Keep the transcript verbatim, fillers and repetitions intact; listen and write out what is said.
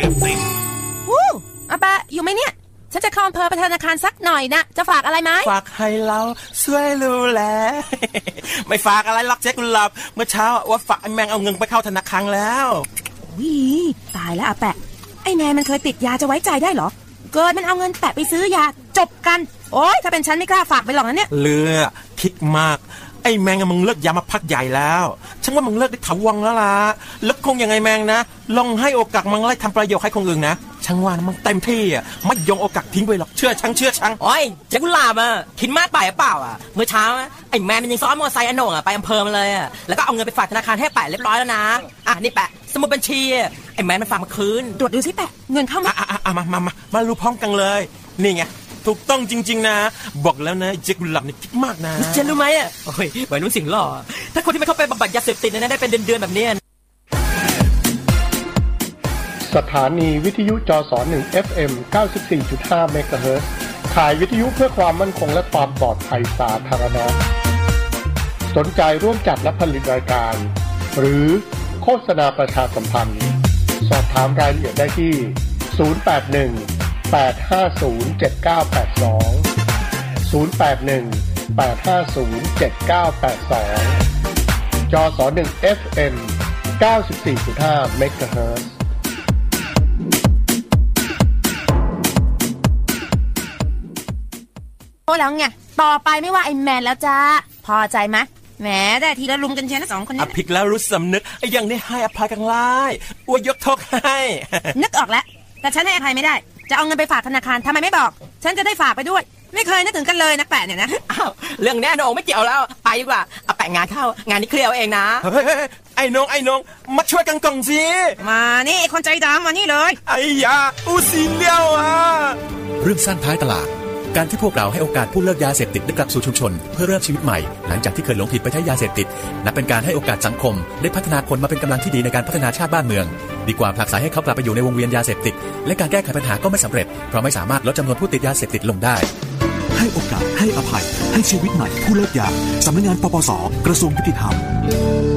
วู้อาแปะอยู่ไหมเนี่ยฉันจะเข้าอำเภอไปธนาคารสักหน่อยนะจะฝากอะไรไหมฝากให้เราช่วยดูแล ไม่ฝากอะไรหรอกเจ๊กุหลาบเมื่อเช้าว่าฝากไอ้แมงเอาเงินไปเข้าธนาคารแล้ววิตายแล้วอาแปะไอ้แมงมันเคยติดยาจะไว้ใจได้เหรอเกิดมันเอาเงินแปะไปซื้อยาจบกันโอ๊ยถ้าเป็นฉันไม่กล้าฝากไปหรอกนะเนี่ยเลือคิดมากไอ้แมงมึงเลิกยามาพักใหญ่แล้วฉันว่ามึงเลิกได้ถาวรแล้วล่ะแล้วคงยังไงแมงนะลองให้โอกาสมึงไล่ทำประโยชน์ให้คนอื่นนะฉันว่ามึงเต็มที่อ่ะไม่ยงโอกาสทิ้งไปหรอกเชื่อฉันเชื่อฉันโอ้ยเจ๊กุหลาบอ่ะคิดมากไปหรือเปล่าอ่ะเมื่อเช้าไอ้แมนมันยังซ้อนมอเตอร์ไซค์อโหน่งอ่ะไปอำเภอมาเลยอ่ะแล้วก็เอาเงินไปฝากธนาคารให้แปะเรียบร้อยแล้วนะอ่ะนี่แปะสมุดบัญชีไอ้แมนมันฝากมาคืนตรวจดูสิแปะเงินเข้าไหมอ่ะอ่ะมามามามารู้พร้อมกันเลยนี่ไงถูกต้องจริงๆนะบอกแล้วนะเจ๊กุหลาบนี่คิดมากนะเจ๊รู้ไหมอ่ะโอ้ยวัยรุ่นสิงหล่อถ้าคนที่ไม่เข้าไปบำบัดยาเสพติดนะได้เป็นเดือนๆแบบนี้สถานีวิทยุจสหนึ่ง เอฟ เอ็ม เก้าสิบสี่จุดห้า เมกะเฮิรตซ์ข่ายวิทยุเพื่อความมั่นคงและความปลอดภัยสาธารณะสนใจร่วมจัดและผลิตรายการหรือโฆษณาประชาสัมพันธ์สอบถามรายละเอียดได้ที่ศูนย์ แปด หนึ่ง แปด ห้า ศูนย์ เจ็ด เก้า แปด สอง ศูนย์ แปด หนึ่ง แปด ห้า ศูนย์ เจ็ด เก้า แปด สองจสหนึ่ง เอฟ เอ็ม เก้าสิบสี่จุดห้า เมกะเฮิรตซ์โอ้แล้วไงต่อไปไม่ว่าไอ้แมนแล้วจ้าพอใจไหมแหมได้ทีละลุมกันเชียวนะสองคนนี้อภิกแล้วรู้สำนึกไอ้ยังได้ให้อภัยกันไล่อวยยกโทษให้นึกออกแล้วแต่ฉันให้อภัยไม่ได้จะเอาเงินไปฝากธนาคารทำไมไม่บอกฉันจะได้ฝากไปด้วยไม่เคยนึกถึงกันเลยนักแปะเนี่ยนะอ้าวเรื่องแน่นอนไม่เกี่ยวแล้วไปดีกว่าเอาแปะงานเข้างานนี้เคลียร์เองนะเฮ้ยไอ้น้องไอ้น้องมาช่วยกันก่อนสิมานี่ไอ้คนใจดำมานี่เลยไอ้ยาอูซีเลี้ยวอ่ะเรื่องสั้นท้ายตลาดการที่พวกเราให้โอกาสผู้เลิกยาเสพติดได้กลับสู่ชุมชนเพื่อเริ่มชีวิตใหม่หลังจากที่เคยหลงผิดไปใช้ยาเสพติดนับเป็นการให้โอกาสสังคมได้พัฒนาคนมาเป็นกำลังที่ดีในการพัฒนาชาติบ้านเมืองดีกว่าผลักไสให้เขากลับไปอยู่ในวงเวียนยาเสพติดและการแก้ไขปัญหาก็ไม่สำเร็จเพราะไม่สามารถลดจำนวนผู้ติดยาเสพติดลงได้ให้โอกาสให้อภัยให้ชีวิตใหม่ผู้เลิกยาสำนักงานปปสกระทรวงยุติธรรม